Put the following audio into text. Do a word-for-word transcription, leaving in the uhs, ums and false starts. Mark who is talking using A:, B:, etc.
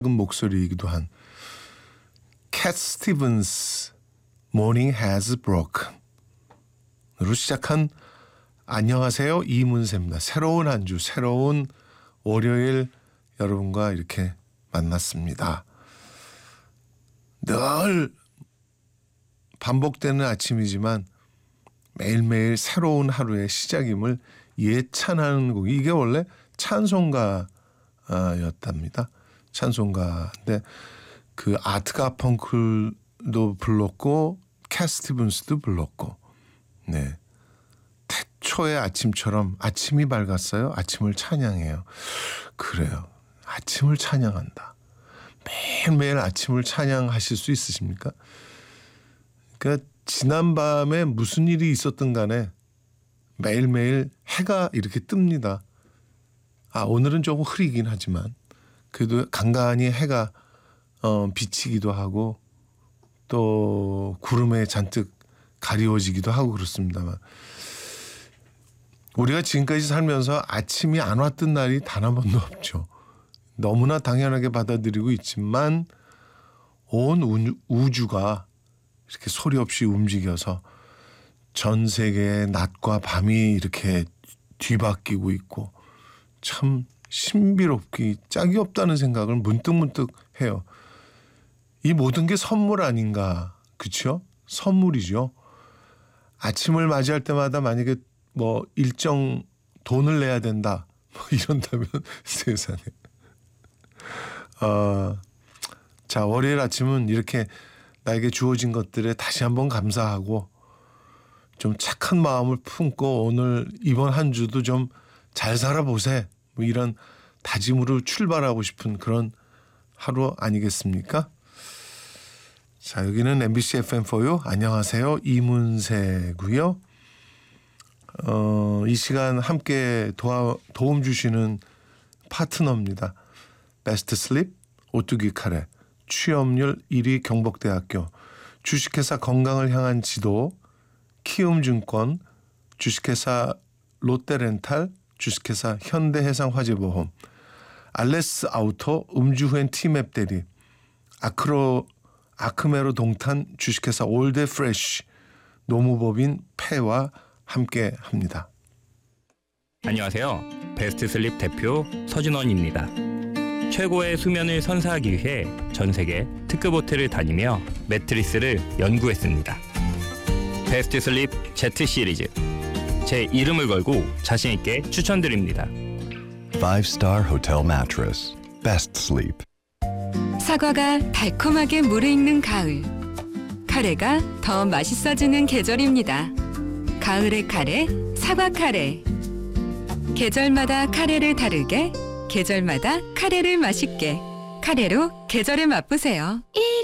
A: 목소리이기도 한 캣 스티븐스 Morning Has Broken 으로 시작한 안녕하세요 이문세입니다. 새로운 한 주 새로운 월요일 여러분과 이렇게 만났습니다. 늘 반복되는 아침이지만 매일매일 새로운 하루의 시작임을 예찬하는 곡이 이게 원래 찬송가였답니다. 찬송가인데 그 아트 가펑클도 불렀고 캣 스티븐스도 불렀고 네. 태초의 아침처럼 아침이 밝았어요. 아침을 찬양해요. 그래요. 아침을 찬양한다. 매일매일 아침을 찬양하실 수 있으십니까? 그러니까 지난밤에 무슨 일이 있었든 간에 매일매일 해가 이렇게 뜹니다. 아, 오늘은 조금 흐리긴 하지만 그래도 간간히 해가 어, 비치기도 하고 또 구름에 잔뜩 가리워지기도 하고 그렇습니다만 우리가 지금까지 살면서 아침이 안 왔던 날이 단 한 번도 없죠. 너무나 당연하게 받아들이고 있지만 온 우주가 이렇게 소리 없이 움직여서 전 세계의 낮과 밤이 이렇게 뒤바뀌고 있고 참 신비롭기 짝이 없다는 생각을 문득문득 해요. 이 모든 게 선물 아닌가, 그렇죠? 선물이죠. 아침을 맞이할 때마다 만약에 뭐 일정 돈을 내야 된다 뭐 이런다면 세상에 어, 자 월요일 아침은 이렇게 나에게 주어진 것들에 다시 한번 감사하고 좀 착한 마음을 품고 오늘 이번 한 주도 좀 잘 살아보세 뭐 이런 다짐으로 출발하고 싶은 그런 하루 아니겠습니까? 자 여기는 엠비씨 에프엠포유 안녕하세요 이문세고요. 어, 이 시간 함께 도와, 도움 주시는 파트너입니다. 베스트 슬립 오뚜기 카레 취업률 일 위 경북대학교 주식회사 건강을 향한 지도 키움증권 주식회사 롯데렌탈 주식회사 현대해상화재보험 알레스 아우토 음주후엔 티맵 대리 아크로 아크메로 동탄 주식회사 올드프레쉬 노무법인 폐와 함께합니다.
B: 안녕하세요. 베스트 슬립 대표 서준원입니다. 최고의 수면을 선사하기 위해 전 세계 특급 호텔을 다니며 매트리스를 연구했습니다. 베스트 슬립 Z 시리즈 제 이름을 걸고 자신 있게 추천드립니다.
C: five star Hotel Mattress. Best Sleep.
D: 사과가 달콤하게 무르익는 가을. 카레가 더 맛있어지는 계절입니다. 가을의 카레, 사과 카레. 계절마다 카레를 다르게, 계절마다 카레를 맛있게. 카레로 계절을 맛보세요.